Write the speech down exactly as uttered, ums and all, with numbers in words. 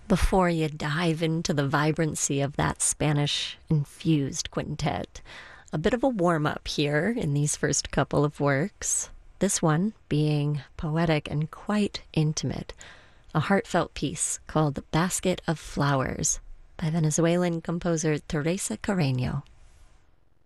Before you dive into the vibrancy of that Spanish infused quintet, a bit of a warm up here in these first couple of works. This one being poetic and quite intimate, a heartfelt piece called Basket of Flowers by Venezuelan composer Teresa Carreño.